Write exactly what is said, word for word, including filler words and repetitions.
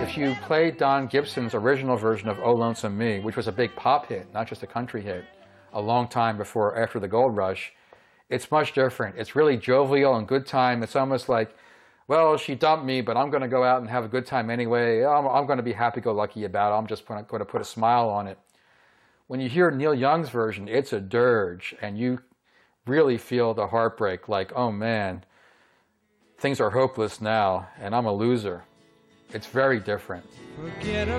if you play Don Gibson's original version of Oh Lonesome Me, which was a big pop hit, not just a country hit, a long time before, after the gold rush, it's much different. It's really jovial and good time. It's almost like, well, she dumped me, but I'm going to go out and have a good time anyway. I'm, I'm going to be happy-go-lucky about it. I'm just going to put a smile on it. When you hear Neil Young's version, it's a dirge, and you really feel the heartbreak, like, oh man, things are hopeless now, and I'm a loser. It's very different. Forget